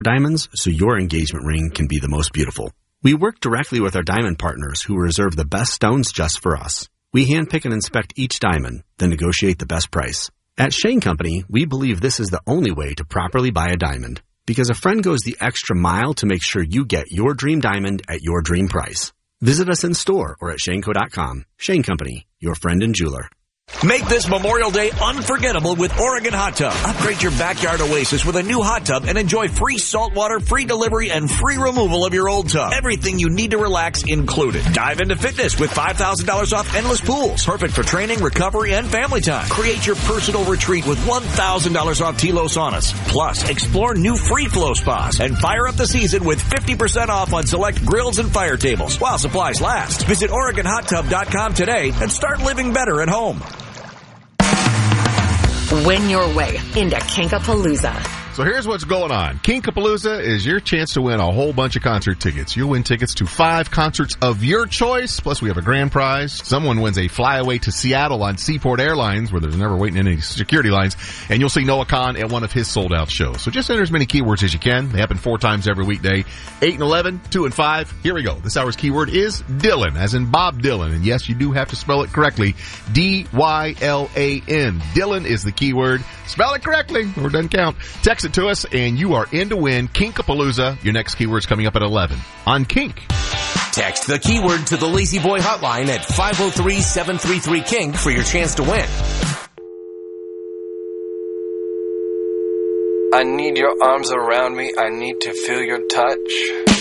diamonds so your engagement ring can be the most beautiful. We work directly with our diamond partners who reserve the best stones just for us. We handpick and inspect each diamond, then negotiate the best price. At Shane Company, we believe this is the only way to properly buy a diamond, because a friend goes the extra mile to make sure you get your dream diamond at your dream price. Visit us in store or at shaneco.com. Shane Company, your friend and jeweler. Make this Memorial Day unforgettable with Oregon Hot Tub. Upgrade your backyard oasis with a new hot tub and enjoy free salt water, free delivery, and free removal of your old tub. Everything you need to relax included. Dive into fitness with $5,000 off endless pools. Perfect for training, recovery, and family time. Create your personal retreat with $1,000 off Tilo saunas. Plus, explore new free flow spas and fire up the season with 50% off on select grills and fire tables while supplies last. Visit OregonHotTub.com today and start living better at home. Win your way into Kinkapalooza. So here's what's going on. Kinkapalooza is your chance to win a whole bunch of concert tickets. You'll win tickets to 5 concerts of your choice, plus we have a grand prize. Someone wins a flyaway to Seattle on Seaport Airlines, where there's never waiting in any security lines, and you'll see Noah Khan at one of his sold-out shows. So just enter as many keywords as you can. They happen 4 times every weekday, 8 and 11, 2 and 5. Here we go. This hour's keyword is Dylan, as in Bob Dylan. And yes, you do have to spell it correctly. D-Y-L-A-N. Dylan is the keyword. Spell it correctly, or it doesn't count. Text it to us, and you are in to win Kinkapalooza. Your next keyword's coming up at 11 on Kink. Text the keyword to the Lazy Boy hotline at 503-733-KINK for your chance to win. I need your arms around me. I need to feel your touch.